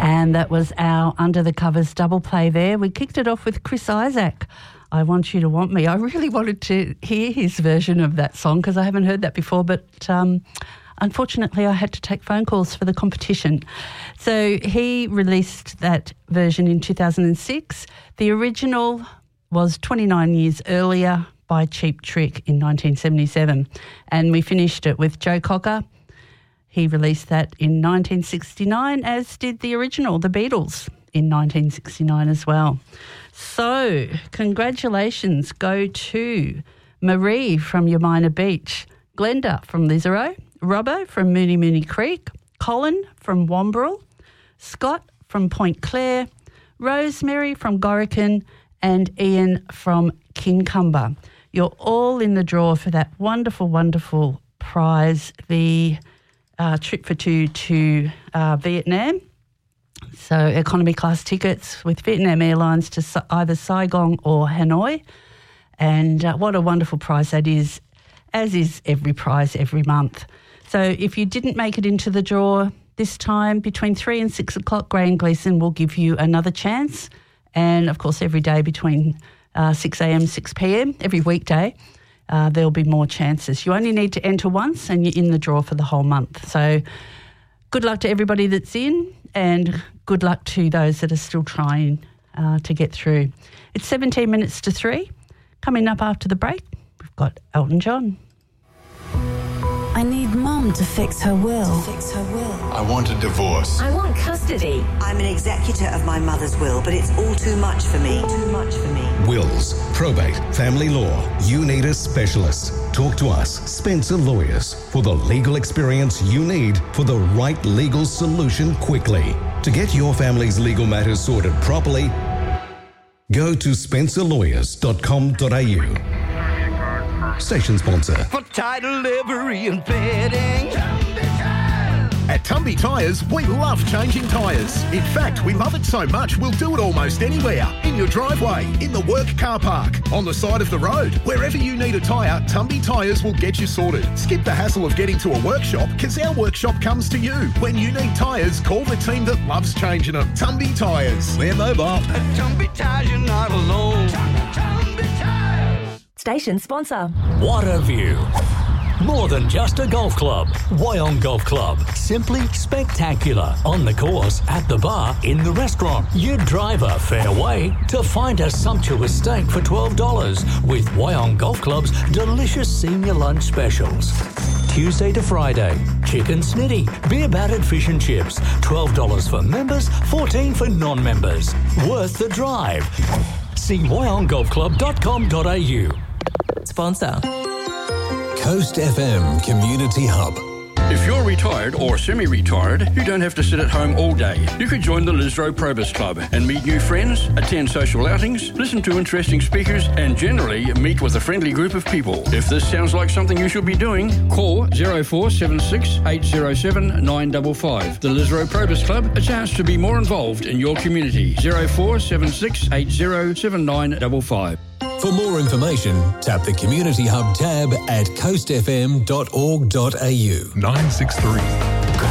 And that was our Under the Covers double play there. We kicked it off with Chris Isaak, I Want You to Want Me. I really wanted to hear his version of that song because I haven't heard that before, but unfortunately I had to take phone calls for the competition. So he released that version in 2006. The original was 29 years earlier by Cheap Trick in 1977. And we finished it with Joe Cocker. He released that in 1969, as did the original, The Beatles, in 1969 as well. So congratulations go to Marie from Yamina Beach, Glenda from Lisero, Robbo from Mooney Mooney Creek, Colin from Wamberal, Scott from Point Clare, Rosemary from Gorican, and Ian from Kincumber. You're all in the draw for that wonderful, wonderful prize, the trip for two to Vietnam. So economy class tickets with Vietnam Airlines to either Saigon or Hanoi. And what a wonderful prize that is, as is every prize every month. So if you didn't make it into the draw this time, between 3 and 6 o'clock, Gray and Gleeson will give you another chance. And, of course, every day between 6 a.m, 6 p.m, every weekday, there'll be more chances. You only need to enter once and you're in the draw for the whole month. So good luck to everybody that's in and good luck to those that are still trying to get through. It's 17 minutes to 3. Coming up after the break, we've got Elton John. I need Mum to fix her will. I want a divorce. I want custody. I'm an executor of my mother's will, but it's all too much for me. Wills, probate, family law. You need a specialist. Talk to us, Spencer Lawyers, for the legal experience you need for the right legal solution quickly. To get your family's legal matters sorted properly, go to spencerlawyers.com.au. Station sponsor. For title, livery and fitting. At Tumby Tyres, we love changing tyres. In fact, we love it so much, we'll do it almost anywhere. In your driveway, in the work car park, on the side of the road. Wherever you need a tyre, Tumby Tyres will get you sorted. Skip the hassle of getting to a workshop, because our workshop comes to you. When you need tyres, call the team that loves changing them. Tumby Tyres. We're mobile. At Tumby Tyres, you're not alone. Tumby Tyres. Station sponsor. What a view. More than just a golf club. Wyong Golf Club. Simply spectacular. On the course, at the bar, in the restaurant. You drive a fair way to find a sumptuous steak for $12 with Wyong Golf Club's delicious senior lunch specials. Tuesday to Friday, chicken snitty, beer battered fish and chips. $12 for members, $14 for non-members. Worth the drive. See wyonggolfclub.com.au. Sponsor. Coast FM Community Hub. If you're retired or semi-retired, you don't have to sit at home all day. You could join the Lisro Probus Club and meet new friends, attend social outings, listen to interesting speakers, and generally meet with a friendly group of people. If this sounds like something you should be doing, call 0476 807 955. The Lisro Probus Club, a chance to be more involved in your community. 0476 807 955. For more information, tap the Community Hub tab at coastfm.org.au. 963.